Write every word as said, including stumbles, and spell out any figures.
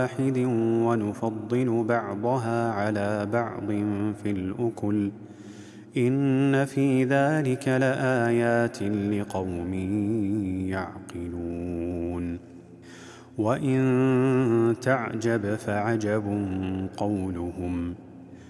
واحد ونفضل بعضها على بعض في الأكل إن في ذلك لآيات لقوم يعقلون. وإن تعجب فعجب قولهم